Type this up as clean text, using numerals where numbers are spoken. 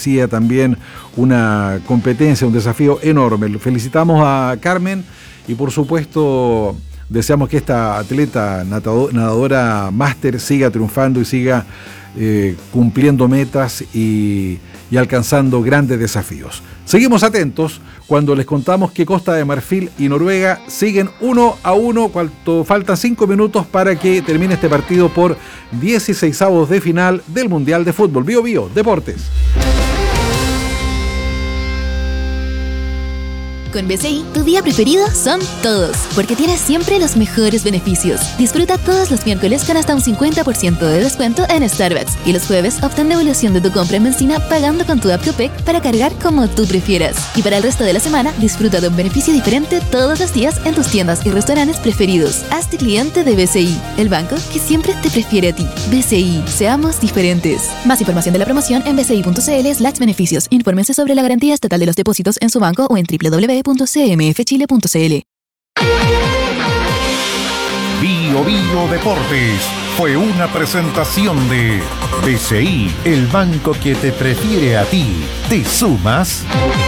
parecía también una competencia, un desafío enorme. Felicitamos a Carmen y por supuesto deseamos que esta atleta nadadora máster siga triunfando y siga cumpliendo metas y alcanzando grandes desafíos. Seguimos atentos cuando les contamos que Costa de Marfil y Noruega siguen 1-1, cuando faltan 5 minutos para que termine este partido por 16avos de final del Mundial de Fútbol. Bio Bio Deportes. Con BCI, tu día preferido son todos, porque tienes siempre los mejores beneficios. Disfruta todos los miércoles con hasta un 50% de descuento en Starbucks y los jueves obtén devolución de tu compra en benzina pagando con tu app Copec para cargar como tú prefieras. Y para el resto de la semana, disfruta de un beneficio diferente todos los días en tus tiendas y restaurantes preferidos. Hazte cliente de BCI, el banco que siempre te prefiere a ti. BCI, seamos diferentes. Más información de la promoción en bci.cl/beneficios. Infórmense sobre la garantía estatal de los depósitos en su banco o en www.cmfchile.cl. Bio Bio Deportes fue una presentación de BCI, el banco que te prefiere a ti. ¿Te sumas?